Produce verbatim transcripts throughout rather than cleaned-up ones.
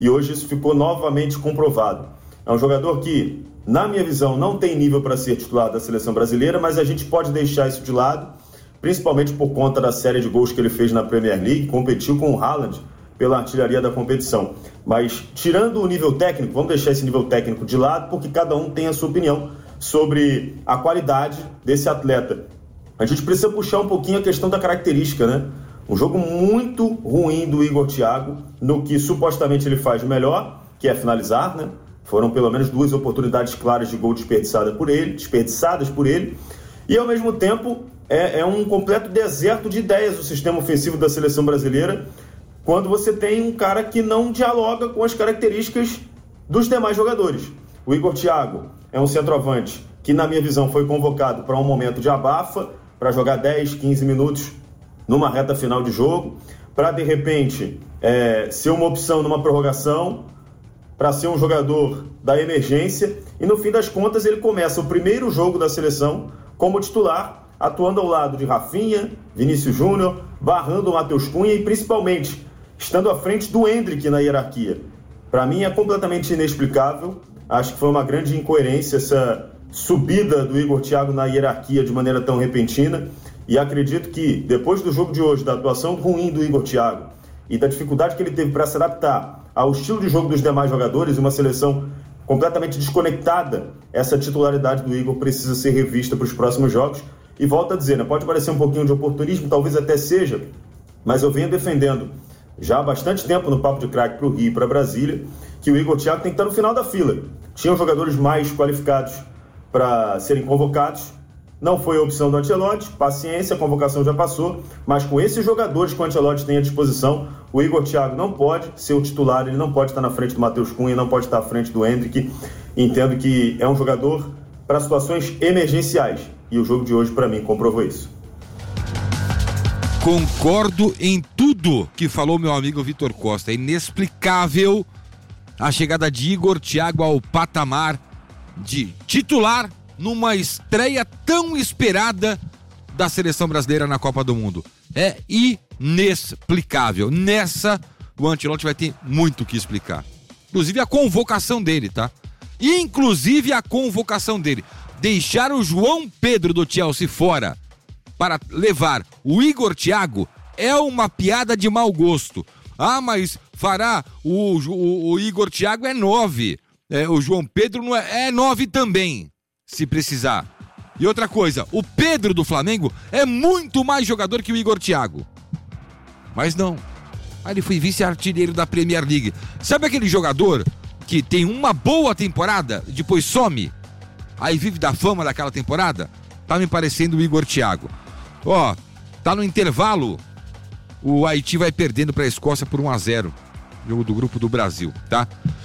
e hoje isso ficou novamente comprovado. É um jogador que, na minha visão, não tem nível para ser titular da seleção brasileira, mas a gente pode deixar isso de lado, principalmente por conta da série de gols que ele fez na Premier League, competiu com o Haaland pela artilharia da competição. Mas, tirando o nível técnico, vamos deixar esse nível técnico de lado, porque cada um tem a sua opinião sobre a qualidade desse atleta. A gente precisa puxar um pouquinho a questão da característica, né? Um jogo muito ruim do Igor Thiago, no que supostamente ele faz melhor, que é finalizar, né? Foram pelo menos duas oportunidades claras de gol desperdiçadas por ele, desperdiçadas por ele, e ao mesmo tempo é, é um completo deserto de ideias o sistema ofensivo da seleção brasileira, quando você tem um cara que não dialoga com as características dos demais jogadores. O Igor Thiago é um centroavante que, na minha visão, foi convocado para um momento de abafa, para jogar dez, quinze minutos numa reta final de jogo, para, de repente, é, ser uma opção numa prorrogação, para ser um jogador da emergência, e no fim das contas ele começa o primeiro jogo da seleção como titular, atuando ao lado de Rafinha, Vinícius Júnior, barrando o Matheus Cunha e principalmente estando à frente do Endrick na hierarquia. Para mim é completamente inexplicável, acho que foi uma grande incoerência essa subida do Igor Thiago na hierarquia de maneira tão repentina, e acredito que depois do jogo de hoje, da atuação ruim do Igor Thiago e da dificuldade que ele teve para se adaptar ao estilo de jogo dos demais jogadores, uma seleção completamente desconectada, essa titularidade do Igor precisa ser revista para os próximos jogos. E volto a dizer, né, pode parecer um pouquinho de oportunismo, talvez até seja, mas eu venho defendendo já há bastante tempo no Papo de Craque para o Rio e para Brasília, que o Igor Thiago tem que estar no final da fila. Tinham jogadores mais qualificados para serem convocados, não foi a opção do Ancelotti, paciência, a convocação já passou, mas com esses jogadores que o Ancelotti tem à disposição, o Igor Thiago não pode ser o titular, ele não pode estar na frente do Matheus Cunha, não pode estar à frente do Endrick. Entendo que é um jogador para situações emergenciais, e o jogo de hoje, para mim, comprovou isso. Concordo em tudo que falou meu amigo Vitor Costa. É inexplicável a chegada de Igor Thiago ao patamar de titular numa estreia tão esperada da seleção brasileira na Copa do Mundo. É inexplicável. Nessa, o Ancelotti vai ter muito o que explicar. Inclusive a convocação dele, tá? Inclusive a convocação dele. Deixar o João Pedro do Chelsea fora para levar o Igor Thiago é uma piada de mau gosto. Ah, mas fará, o, o, o Igor Thiago é nove, é, o João Pedro não é, é nove também, se precisar. E outra coisa, o Pedro do Flamengo é muito mais jogador que o Igor Thiago. Mas não, ah, ele foi vice-artilheiro da Premier League. Sabe aquele jogador que tem uma boa temporada, depois some, aí vive da fama daquela temporada? Tá me parecendo o Igor Thiago. Ó, tá no intervalo, o Haiti vai perdendo para a Escócia por um a zero, jogo do grupo do Brasil, tá?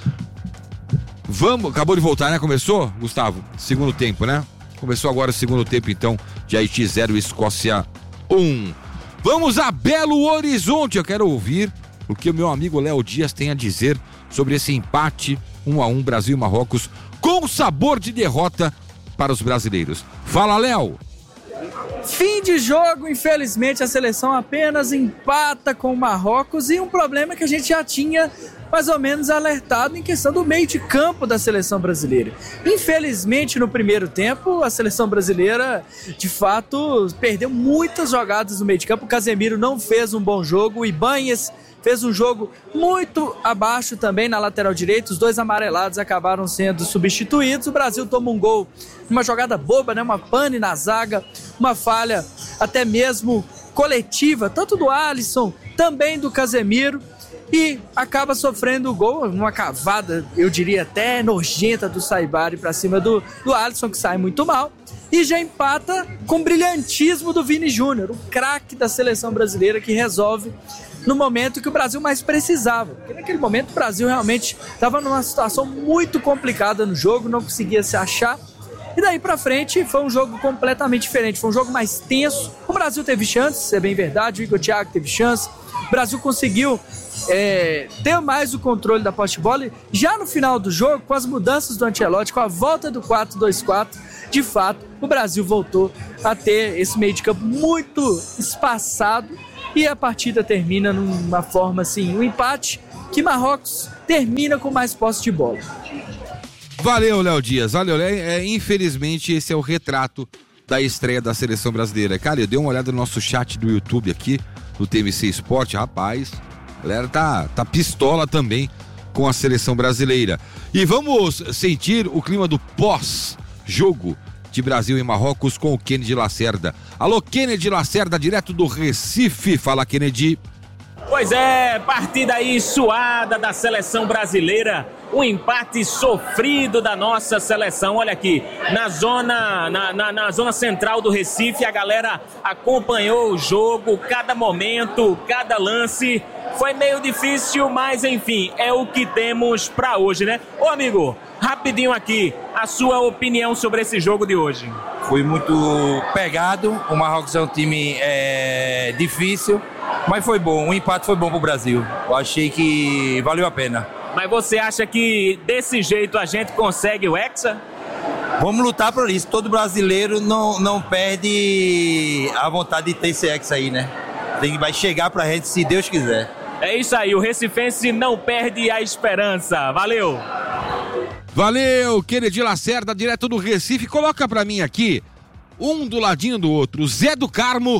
Vamos, acabou de voltar, né? Começou, Gustavo? Segundo tempo, né? Começou agora o segundo tempo, então, de Haiti zero, Escócia um. Vamos a Belo Horizonte, eu quero ouvir o que o meu amigo Léo Dias tem a dizer sobre esse empate um a um, Brasil e Marrocos, com sabor de derrota para os brasileiros. Fala, Léo! Fim de jogo, infelizmente a seleção apenas empata com o Marrocos, e um problema que a gente já tinha mais ou menos alertado em questão do meio de campo da seleção brasileira. Infelizmente no primeiro tempo a seleção brasileira de fato perdeu muitas jogadas no meio de campo. O Casemiro não fez um bom jogo, o Ibanez fez um jogo muito abaixo também na lateral direita, os dois amarelados acabaram sendo substituídos. O Brasil toma um gol, uma jogada boba, né? Uma pane na zaga, uma falha até mesmo coletiva, tanto do Alisson, também do Casemiro, e acaba sofrendo o gol, uma cavada, eu diria até nojenta do Saibari para cima do, do Alisson, que sai muito mal, e já empata com brilhantismo do Vini Júnior, o craque da seleção brasileira, que resolve no momento que o Brasil mais precisava. Porque naquele momento o Brasil realmente estava numa situação muito complicada no jogo, não conseguia se achar. E daí pra frente foi um jogo completamente diferente, foi um jogo mais tenso. O Brasil teve chances, é bem verdade, o Igor Thiago teve chance. O Brasil conseguiu é, ter mais o controle da posse de bola. Já no final do jogo, com as mudanças do Ancelotti, com a volta do quatro dois quatro, de fato, o Brasil voltou a ter esse meio de campo muito espaçado. E a partida termina numa forma assim, um empate que Marrocos termina com mais posse de bola. Valeu, Léo Dias. Valeu, é, é, infelizmente esse é o retrato da estreia da seleção brasileira. Cara, eu dei uma olhada no nosso chat do YouTube aqui, do T M C Esporte, rapaz, a galera tá, tá pistola também com a seleção brasileira. E vamos sentir o clima do pós-jogo de Brasil e Marrocos com o Kennedy Lacerda. Alô, Kennedy Lacerda, direto do Recife. Fala, Kennedy. Pois é, partida aí suada da seleção brasileira, um empate sofrido da nossa seleção. Olha aqui, na zona, na, na, na zona central do Recife, a galera acompanhou o jogo, cada momento, cada lance. Foi meio difícil, mas enfim, é o que temos pra hoje, né? Ô amigo, rapidinho aqui, a sua opinião sobre esse jogo de hoje. Foi muito pegado, o Marrocos é um time é, difícil, mas foi bom, o empate foi bom pro Brasil. Eu achei que valeu a pena. Mas você acha que desse jeito a gente consegue o Hexa? Vamos lutar por isso, todo brasileiro não, não perde a vontade de ter esse Hexa aí, né? Tem, vai chegar pra gente se Deus quiser. É isso aí, o recifense não perde a esperança. Valeu! Valeu, Kennedy Lacerda, direto do Recife. Coloca pra mim aqui, um do ladinho do outro, Zé do Carmo,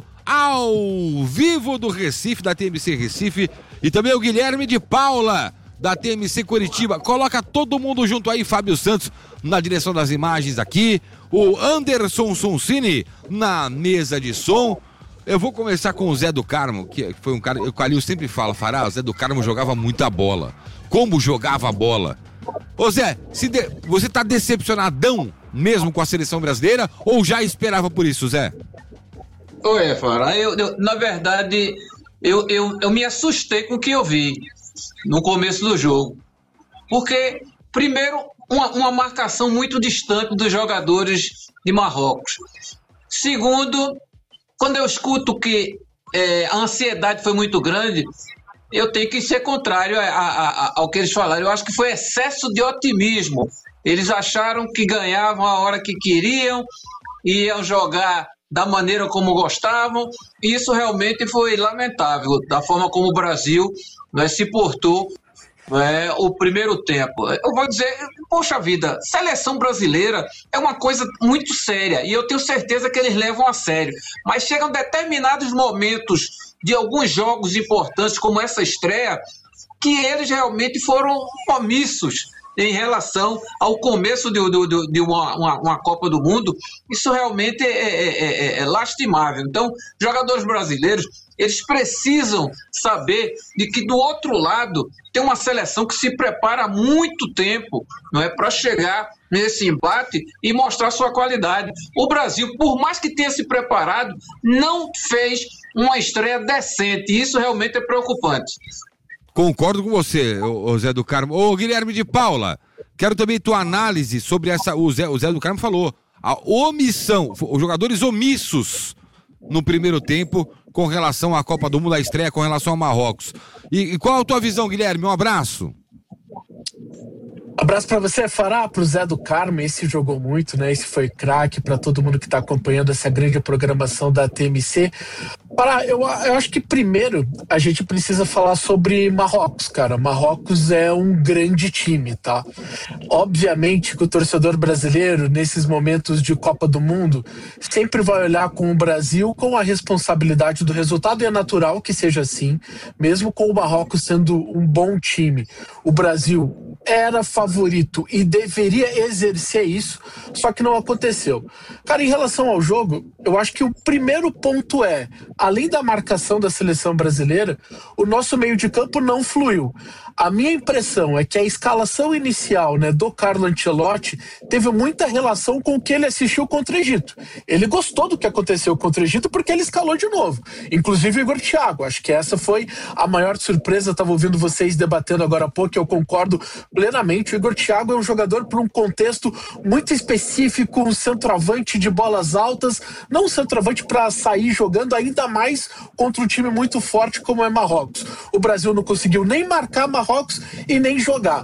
ao vivo do Recife, da T M C Recife, e também o Guilherme de Paula, da T M C Curitiba. Coloca todo mundo junto aí, Fábio Santos na direção das imagens aqui, o Anderson Sonsini na mesa de som. Eu vou começar com o Zé do Carmo, que foi um cara, o Calil sempre fala, Fará, o Zé do Carmo jogava muita bola. Como jogava a bola? Ô Zé, se de, você tá decepcionadão mesmo com a seleção brasileira ou já esperava por isso, Zé? Oi, Fará, eu, eu, na verdade, eu, eu, eu me assustei com o que eu vi no começo do jogo. Porque, primeiro, uma, uma marcação muito distante dos jogadores de Marrocos. Segundo, quando eu escuto que é, a ansiedade foi muito grande, eu tenho que ser contrário a, a, a, ao que eles falaram. Eu acho que foi excesso de otimismo. Eles acharam que ganhavam a hora que queriam, iam jogar da maneira como gostavam, e isso realmente foi lamentável, da forma como o Brasil, né, se portou, né, o primeiro tempo. Eu vou dizer, poxa vida, seleção brasileira é uma coisa muito séria, e eu tenho certeza que eles levam a sério, mas chegam determinados momentos de alguns jogos importantes, como essa estreia, que eles realmente foram omissos em relação ao começo de, de, de uma, uma, uma Copa do Mundo. Isso realmente é, é, é, é lastimável. Então, jogadores brasileiros, eles precisam saber de que do outro lado tem uma seleção que se prepara há muito tempo, não é, para chegar nesse embate e mostrar sua qualidade. O Brasil, por mais que tenha se preparado, não fez uma estreia decente, e isso realmente é preocupante. Concordo com você, o Zé do Carmo. Ô, Guilherme de Paula, quero também tua análise sobre essa. O Zé, o Zé do Carmo falou, a omissão, os jogadores omissos no primeiro tempo com relação à Copa do Mundo, a estreia com relação ao Marrocos. E, e qual a tua visão, Guilherme? Um abraço. Abraço pra você, Fará, pro Zé do Carmo. Esse jogou muito, né? Esse foi craque pra todo mundo que tá acompanhando essa grande programação da T M C. Fará, eu, eu acho que primeiro a gente precisa falar sobre Marrocos, cara. Marrocos é um grande time, tá? Obviamente que o torcedor brasileiro, nesses momentos de Copa do Mundo, sempre vai olhar com o Brasil com a responsabilidade do resultado, e é natural que seja assim, mesmo com o Marrocos sendo um bom time. O Brasil era favorito e deveria exercer isso, só que não aconteceu. Cara, em relação ao jogo, eu acho que o primeiro ponto é, além da marcação da seleção brasileira, o nosso meio de campo não fluiu. A minha impressão é que a escalação inicial, né, do Carlo Ancelotti teve muita relação com o que ele assistiu contra o Egito. Ele gostou do que aconteceu contra o Egito porque ele escalou de novo. Inclusive o Igor Thiago. Acho que essa foi a maior surpresa. Estava ouvindo vocês debatendo agora há pouco, eu concordo plenamente. O Igor Thiago é um jogador para um contexto muito específico, um centroavante de bolas altas, não um centroavante para sair jogando, ainda mais contra um time muito forte como é Marrocos. O Brasil não conseguiu nem marcar Marrocos e nem jogar.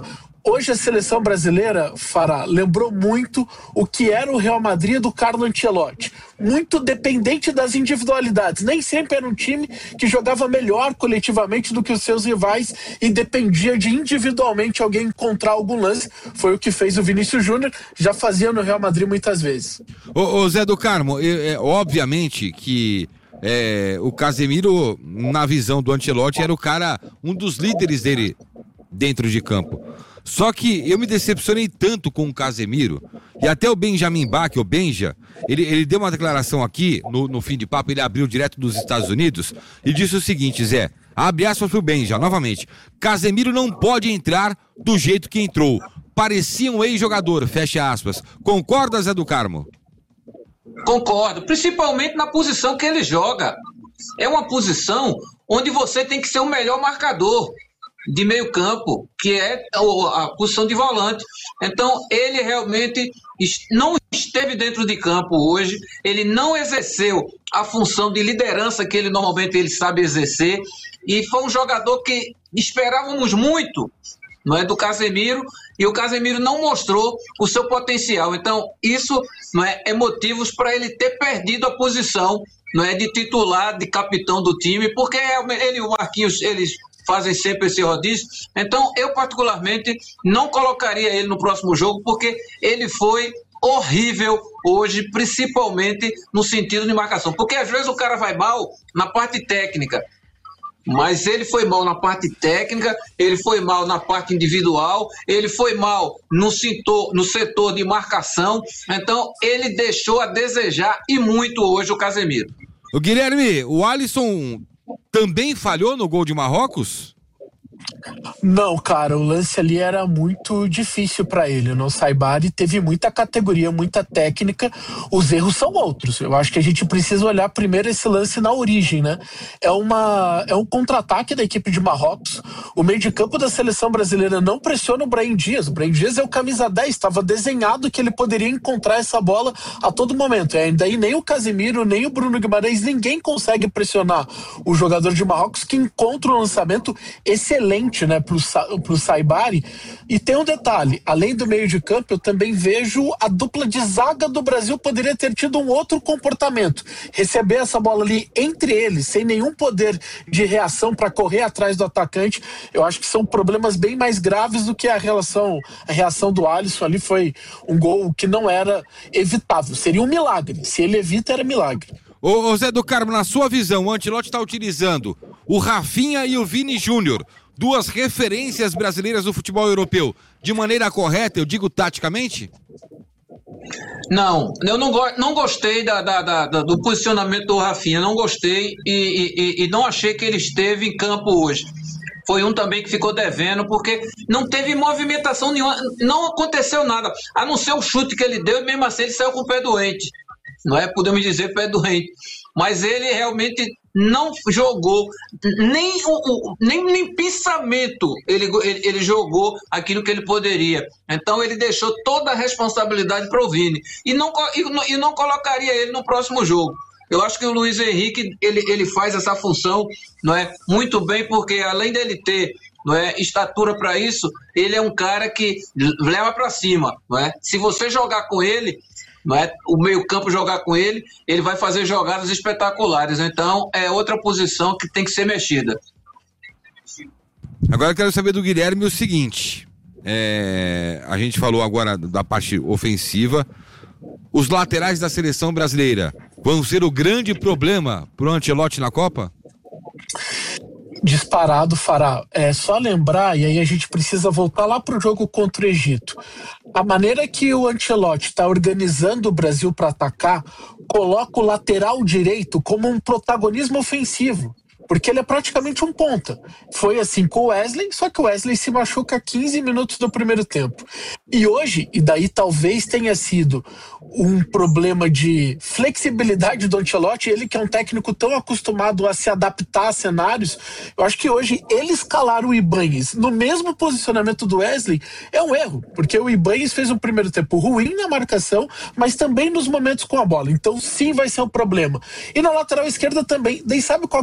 hoje a seleção brasileira, Fará, lembrou muito o que era o Real Madrid do Carlo Ancelotti. Muito dependente das individualidades. Nem sempre era um time que jogava melhor coletivamente do que os seus rivais e dependia de individualmente alguém encontrar algum lance. Foi o que fez o Vinícius Júnior, já fazia no Real Madrid muitas vezes. Ô, ô Zé do Carmo, é, é, obviamente que é, o Casemiro, na visão do Ancelotti, era o cara, um dos líderes dele dentro de campo. Só que eu me decepcionei tanto com o Casemiro, e até o Benjamin Bach, o Benja, ele, ele deu uma declaração aqui, no, no fim de papo, ele abriu direto dos Estados Unidos, e disse o seguinte, Zé, abre aspas pro Benja, novamente, Casemiro não pode entrar do jeito que entrou, parecia um ex-jogador, fecha aspas. Concorda, Zé do Carmo? Concordo, principalmente na posição que ele joga. É uma posição onde você tem que ser o melhor marcador de meio campo, que é a posição de volante. Então, ele realmente não esteve dentro de campo hoje, ele não exerceu a função de liderança que ele normalmente ele sabe exercer, e foi um jogador que esperávamos muito, não é, do Casemiro, e o Casemiro não mostrou o seu potencial. Então, isso, não é, é motivos para ele ter perdido a posição, não é, de titular, de capitão do time, porque ele e o Marquinhos, eles fazem sempre esse rodízio. Então, eu particularmente não colocaria ele no próximo jogo, porque ele foi horrível hoje, principalmente no sentido de marcação. Porque às vezes o cara vai mal na parte técnica, mas ele foi mal na parte técnica, ele foi mal na parte individual, ele foi mal no setor, no setor de marcação. Então, ele deixou a desejar e muito hoje o Casemiro. O Guilherme, o Alisson também falhou no gol de Marrocos? Não, cara, o lance ali era muito difícil para ele. O Saibari teve muita categoria, muita técnica. Os erros são outros. Eu acho que a gente precisa olhar primeiro esse lance na origem, né? É, uma, é um contra-ataque da equipe de Marrocos. O meio de campo da seleção brasileira não pressiona o Brahim Dias. O Brahim Dias é o camisa dez, estava desenhado que ele poderia encontrar essa bola a todo momento. E daí nem o Casemiro, nem o Bruno Guimarães, ninguém consegue pressionar o jogador de Marrocos, que encontra um lançamento excelente, né, pro, pro Saibari. E tem um detalhe, além do meio de campo, eu também vejo a dupla de zaga do Brasil poderia ter tido um outro comportamento, receber essa bola ali entre eles, sem nenhum poder de reação para correr atrás do atacante. Eu acho que são problemas bem mais graves do que a relação, a reação do Alisson ali. Foi um gol que não era evitável, seria um milagre, se ele evita era milagre. Ô, ô Zé do Carmo, na sua visão, o Ancelotti está utilizando o Rafinha e o Vini Júnior, duas referências brasileiras do futebol europeu, de maneira correta, eu digo taticamente? Não, eu não, go- não gostei da, da, da, do posicionamento do Rafinha, não gostei e, e, e não achei que ele esteve em campo hoje. Foi um também que ficou devendo, porque não teve movimentação nenhuma, não aconteceu nada, a não ser o chute que ele deu, e mesmo assim ele saiu com o pé doente, não é, podemos dizer pé doente, mas ele realmente não jogou, nem, o, nem, nem pensamento ele, ele, ele jogou aquilo que ele poderia. Então ele deixou toda a responsabilidade para o Vini e não, e, e não colocaria ele no próximo jogo. Eu acho que o Luiz Henrique ele, ele faz essa função, não é, muito bem, porque além dele ter, não é, estatura para isso, ele é um cara que leva para cima, não é? Se você jogar com ele, não é, o meio-campo jogar com ele, ele vai fazer jogadas espetaculares. Então é outra posição que tem que ser mexida. Agora eu quero saber do Guilherme o seguinte, é, a gente falou agora da parte ofensiva, os laterais da seleção brasileira vão ser o grande problema pro Ancelotti na Copa? Disparado, Fará. É só lembrar, e aí a gente precisa voltar lá pro jogo contra o Egito. A maneira que o Ancelotti está organizando o Brasil para atacar coloca o lateral direito como um protagonismo ofensivo, porque ele é praticamente um ponta. Foi assim com o Wesley, só que o Wesley se machuca quinze minutos do primeiro tempo. E hoje, e daí talvez tenha sido um problema de flexibilidade do Ancelotti, ele que é um técnico tão acostumado a se adaptar a cenários, eu acho que hoje ele escalar o Ibanez no mesmo posicionamento do Wesley é um erro, porque o Ibanez fez um primeiro tempo ruim na marcação, mas também nos momentos com a bola. Então sim, vai ser um problema. E na lateral esquerda também. Daí sabe qual que vai ser a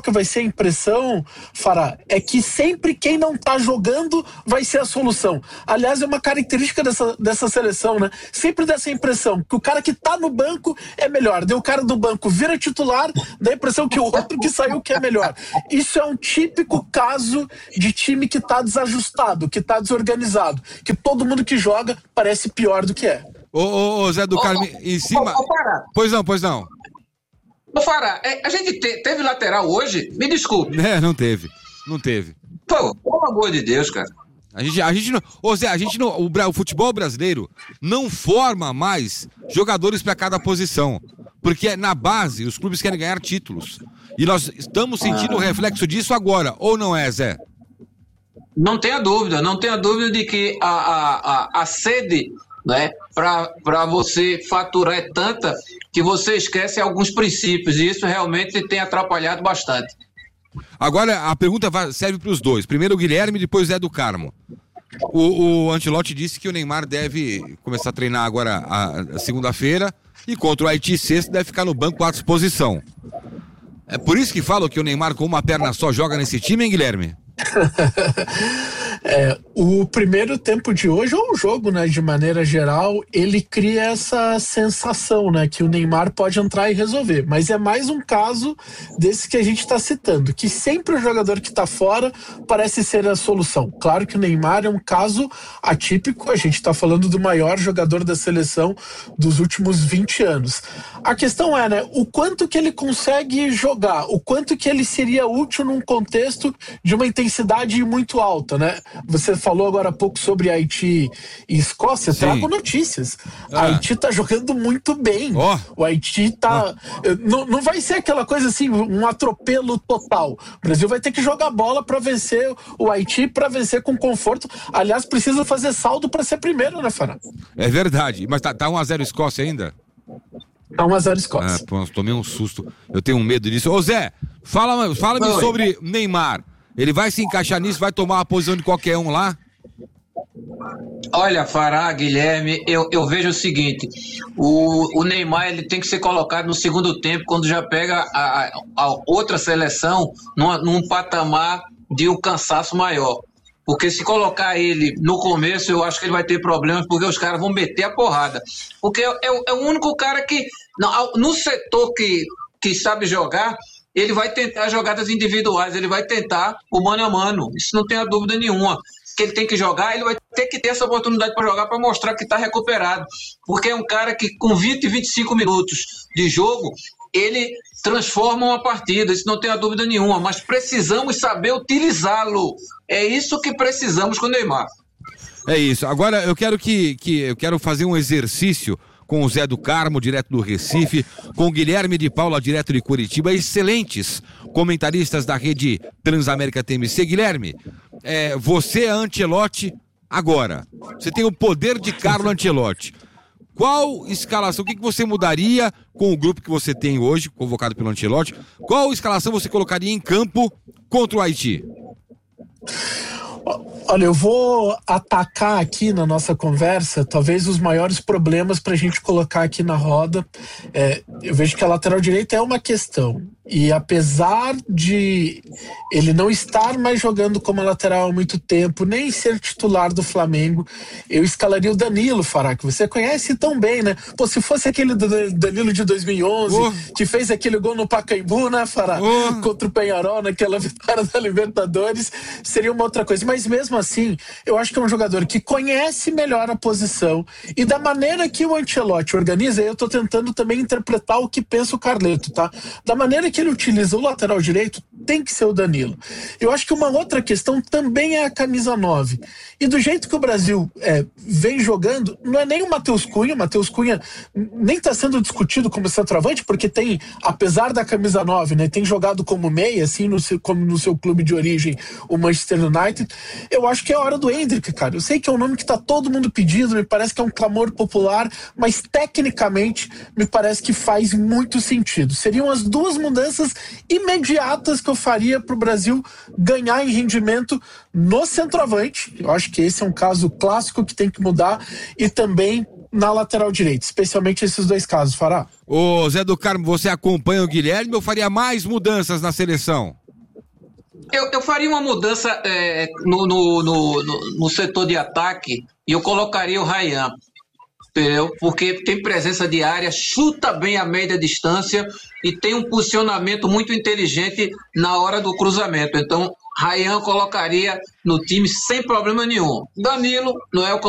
impressão, Fará, é que sempre quem não tá jogando vai ser a solução. Aliás, é uma característica dessa, dessa seleção, né? Sempre dá essa impressão que o cara que tá no banco é melhor. Daí o cara do banco vira titular, dá a impressão que o outro que saiu que é melhor. Isso é um típico caso de time que tá desajustado, que tá desorganizado, que todo mundo que joga parece pior do que é. Ô, ô, ô Zé do Carmo, em cima... Ô, Fará. Pois não, pois não. Ô, Fará, é, a gente te, teve lateral hoje? Me desculpe. É, não teve. Não teve. Pô, pelo amor de Deus, cara. A gente, a gente não... Ô Zé, a gente não... O, o futebol brasileiro não forma mais jogadores para cada posição. Porque na base, os clubes querem ganhar títulos. E nós estamos sentindo ah. o reflexo disso agora, ou não é, Zé? Não tenha dúvida, não tenha dúvida de que a, a, a, a sede... né, para você faturar é tanta que você esquece alguns princípios, e isso realmente tem atrapalhado bastante. Agora a pergunta serve para os dois, primeiro o Guilherme, depois o Zé do Carmo. O, o Ancelotti disse que o Neymar deve começar a treinar agora a, a segunda-feira e contra o Haiti sexta deve ficar no banco à disposição. É por isso que falam que o Neymar com uma perna só joga nesse time, hein, Guilherme? É, o primeiro tempo de hoje, ou o jogo, né, de maneira geral, ele cria essa sensação, né, que o Neymar pode entrar e resolver, mas é mais um caso desse que a gente está citando, que sempre o jogador que está fora parece ser a solução. Claro que o Neymar é um caso atípico, a gente está falando do maior jogador da seleção dos últimos vinte anos. A questão é, né, o quanto que ele consegue jogar, o quanto que ele seria útil num contexto de uma intensidade muito alta, né? Você falou agora há pouco sobre Haiti e Escócia, Sim. trago notícias. Ah. Haiti tá jogando muito bem. Oh. O Haiti tá... Oh. Não, não vai ser aquela coisa assim, um atropelo total. O Brasil vai ter que jogar bola para vencer o Haiti, para vencer com conforto. Aliás, precisa fazer saldo para ser primeiro, né, Fará? É verdade. Mas tá, tá um a zero Escócia ainda? Tá um a zero Escócia. Ah, pô, tomei um susto. Eu tenho um medo disso. Ô Zé, fala, fala-me sobre Neymar. Ele vai se encaixar nisso, vai tomar a posição de qualquer um lá? Olha, Fará, Guilherme, eu, eu vejo o seguinte, o, o Neymar ele tem que ser colocado no segundo tempo, quando já pega a, a outra seleção num, num patamar de um cansaço maior. Porque se colocar ele no começo, eu acho que ele vai ter problemas, porque os caras vão meter a porrada. Porque é, é, é o único cara que, no, no setor que, que sabe jogar, ele vai tentar jogadas individuais, ele vai tentar o mano a mano, isso não tenha dúvida nenhuma. Que ele tem que jogar, ele vai ter que ter essa oportunidade para jogar, para mostrar que está recuperado, porque é um cara que com vinte, vinte e cinco minutos de jogo, ele transforma uma partida, isso não tenha dúvida nenhuma, mas precisamos saber utilizá-lo, é isso que precisamos com o Neymar. É isso, agora eu quero que, que eu quero fazer um exercício com o Zé do Carmo, direto do Recife, com o Guilherme de Paula, direto de Curitiba, excelentes comentaristas da rede Transamérica T M C. Guilherme, é, você é Ancelotti agora. Você tem o poder de Carlo Ancelotti. Qual escalação, o que, que você mudaria com o grupo que você tem hoje, convocado pelo Ancelotti? Qual escalação você colocaria em campo contra o Haiti? Olha, eu vou atacar aqui na nossa conversa talvez os maiores problemas para a gente colocar aqui na roda. É, eu vejo que a lateral direita é uma questão, e apesar de ele não estar mais jogando como lateral há muito tempo, nem ser titular do Flamengo, eu escalaria o Danilo, Fará, que você conhece tão bem, né? Pô, se fosse aquele Danilo de dois mil e onze, oh. que fez aquele gol no Pacaembu, né, Fará? Oh. Contra o Peñarol, naquela vitória da Libertadores, seria uma outra coisa. Mas mesmo assim, eu acho que é um jogador que conhece melhor a posição, e da maneira que o Ancelotti organiza, eu tô tentando também interpretar o que pensa o Carleto, tá? Da maneira que ele utiliza o lateral direito, tem que ser o Danilo. Eu acho que uma outra questão também é a camisa nove. E do jeito que o Brasil é, vem jogando, não é nem o Matheus Cunha, o Matheus Cunha nem está sendo discutido como centroavante, porque tem, apesar da camisa nove, né, tem jogado como meia, assim, no seu, como no seu clube de origem, o Manchester United. Eu acho que é a hora do Endrick, cara. Eu sei que é um nome que tá todo mundo pedindo, me parece que é um clamor popular, mas tecnicamente me parece que faz muito sentido. Seriam as duas mudanças imediatas que eu faria para o Brasil ganhar em rendimento no centroavante. Eu acho que esse é um caso clássico que tem que mudar, e também na lateral direita, especialmente esses dois casos, Fará. Ô Zé do Carmo, você acompanha o Guilherme ou faria mais mudanças na seleção? Eu, eu faria uma mudança é, no, no, no, no, no setor de ataque e eu colocaria o Ryan, entendeu? Porque tem presença de área, chuta bem a média distância e tem um posicionamento muito inteligente na hora do cruzamento. Então, Ryan colocaria no time sem problema nenhum. Danilo, Noel